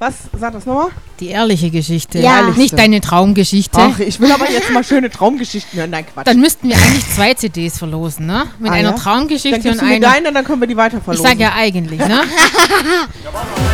Was? Sag das nochmal? Die ehrliche Geschichte. Ja. Nicht deine Traumgeschichte. Ach, ich will aber jetzt mal schöne Traumgeschichten hören. Nein, Quatsch. Dann müssten wir eigentlich 2 CDs verlosen, ne? Mit einer Dann Traumgeschichte gibst und du mir einer... deine, dann können wir die weiter Ich verlosen. sag ja eigentlich, ne?